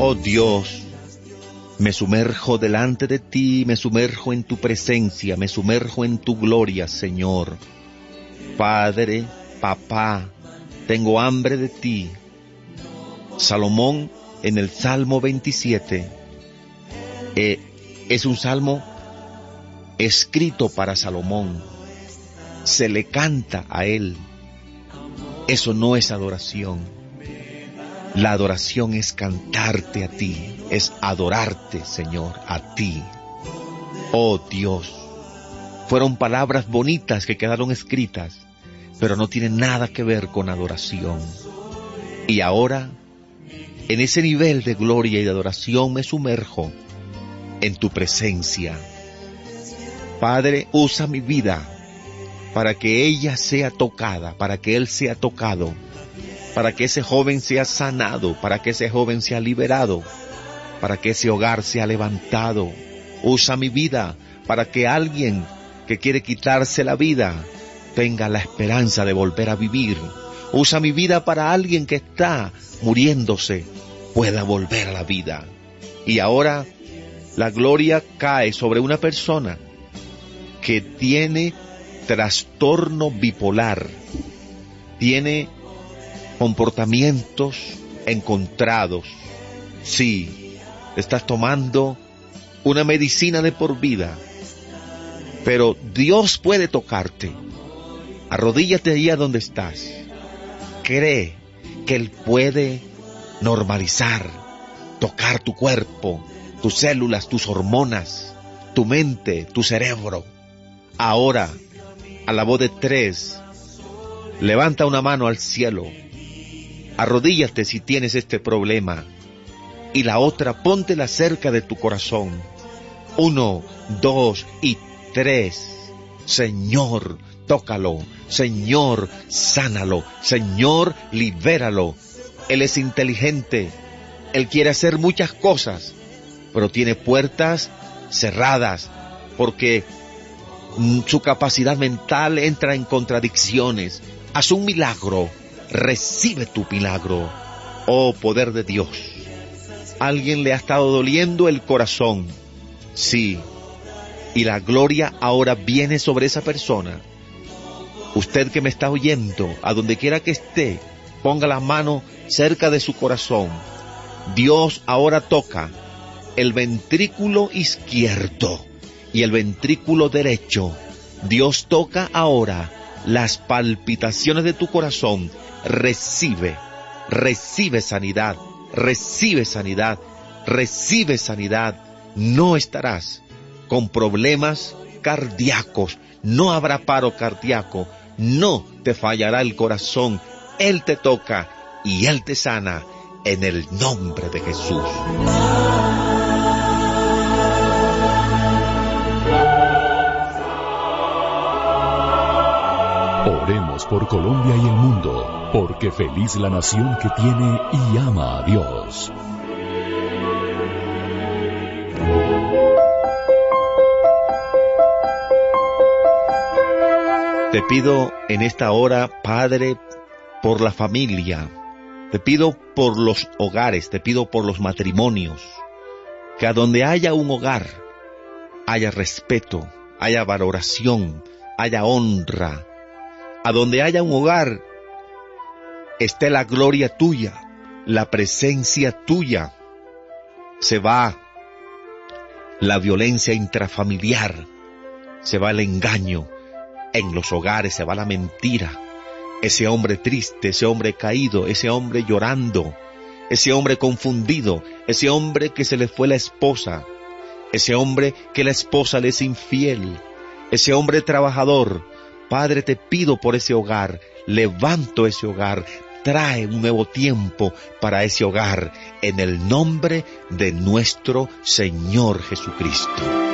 Oh Dios, me sumerjo delante de ti, me sumerjo en tu presencia, me sumerjo en tu gloria, Señor. Padre, papá, tengo hambre de ti. Salomón en el Salmo 27 es un salmo escrito para Salomón. Se le canta a él. Eso no es adoración. La adoración es cantarte a ti, es adorarte, Señor, a ti. Oh Dios, fueron palabras bonitas que quedaron escritas, pero no tienen nada que ver con adoración. Y ahora, en ese nivel de gloria y de adoración me sumerjo en tu presencia. Padre, usa mi vida para que ella sea tocada, para que él sea tocado, para que ese joven sea sanado, para que ese joven sea liberado, para que ese hogar sea levantado. Usa mi vida para que alguien que quiere quitarse la vida tenga la esperanza de volver a vivir. Usa mi vida para alguien que está muriéndose pueda volver a la vida. Y ahora la gloria cae sobre una persona que tiene trastorno bipolar, tiene comportamientos encontrados. Sí, estás tomando una medicina de por vida, pero Dios puede tocarte. Arrodíllate allá donde estás. Cree que Él puede normalizar, tocar tu cuerpo, tus células, tus hormonas, tu mente, tu cerebro. Ahora, a la voz de 3, levanta una mano al cielo. Arrodíllate si tienes este problema. Y la otra, póntela cerca de tu corazón. 1, 2 y 3. Señor, tócalo. Señor, sánalo. Señor, libéralo. Él es inteligente. Él quiere hacer muchas cosas, pero tiene puertas cerradas porque su capacidad mental entra en contradicciones. Haz un milagro. Recibe tu milagro. Oh, poder de Dios. Alguien le ha estado doliendo el corazón. Sí. Y la gloria ahora viene sobre esa persona. Usted que me está oyendo, a donde quiera que esté, ponga la mano cerca de su corazón. Dios ahora toca el ventrículo izquierdo y el ventrículo derecho. Dios toca ahora las palpitaciones de tu corazón. Recibe sanidad, recibe sanidad, recibe sanidad. No estarás con problemas cardíacos, no habrá paro cardíaco, no te fallará el corazón. Él te toca y Él te sana en el nombre de Jesús. Oremos por Colombia y el mundo, porque feliz la nación que tiene y ama a Dios. Te pido en esta hora, Padre, por la familia. Te pido por los hogares, te pido por los matrimonios. Que a donde haya un hogar, haya respeto, haya valoración, haya honra. A donde haya un hogar, esté la gloria tuya, la presencia tuya. Se va la violencia intrafamiliar, se va el engaño. En los hogares se va la mentira. Ese hombre triste, ese hombre caído, ese hombre llorando, ese hombre confundido, ese hombre que se le fue la esposa, ese hombre que la esposa le es infiel, ese hombre trabajador. Padre, te pido por ese hogar, levanto ese hogar, trae un nuevo tiempo para ese hogar, en el nombre de nuestro Señor Jesucristo.